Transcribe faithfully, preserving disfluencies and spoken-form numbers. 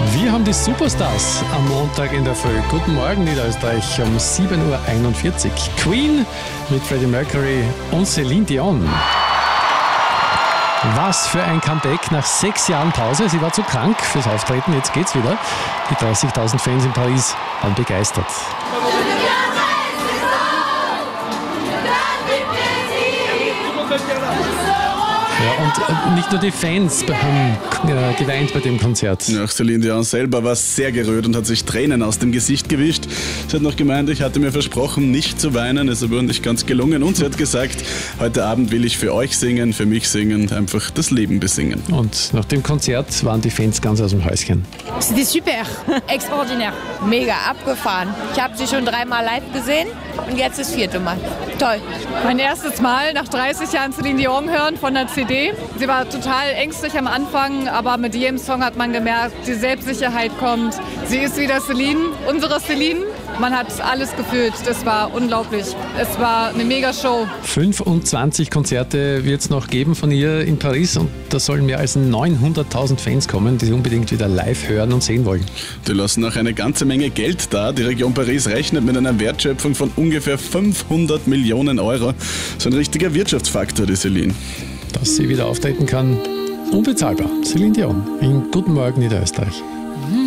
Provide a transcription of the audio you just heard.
Wir haben die Superstars am Montag in der Früh. Guten Morgen, Niederösterreich, um sieben Uhr einundvierzig. Queen mit Freddie Mercury und Celine Dion. Was für ein Comeback nach sechs Jahren Pause. Sie war zu krank fürs Auftreten, jetzt geht's wieder. Die dreißigtausend Fans in Paris waren begeistert. Ja, und nicht nur die Fans haben äh, geweint bei dem Konzert. Ja, Celine Dion selber war sehr gerührt und hat sich Tränen aus dem Gesicht gewischt. Sie hat noch gemeint, ich hatte mir versprochen, nicht zu weinen, es ist aber nicht ganz gelungen. Und sie hat gesagt, heute Abend will ich für euch singen, für mich singen, einfach das Leben besingen. Und nach dem Konzert waren die Fans ganz aus dem Häuschen. C'était super, extraordinär, mega abgefahren. Ich habe sie schon dreimal live gesehen und jetzt das vierte Mal. Toll. Mein erstes Mal nach dreißig Jahren Celine Dion hören von der C D. Sie war total ängstlich am Anfang, aber mit jedem Song hat man gemerkt, die Selbstsicherheit kommt. Sie ist wieder Celine, unsere Celine. Man hat alles gefühlt. Das war unglaublich. Es war eine Mega-Show. fünfundzwanzig Konzerte wird es noch geben von ihr in Paris und da sollen mehr als neunhunderttausend Fans kommen, die sie unbedingt wieder live hören und sehen wollen. Die lassen auch eine ganze Menge Geld da. Die Region Paris rechnet mit einer Wertschöpfung von ungefähr fünfhundert Millionen Euro. So ein richtiger Wirtschaftsfaktor, die Celine. Dass sie wieder auftreten kann, unbezahlbar. Celine Dion in Guten Morgen Niederösterreich.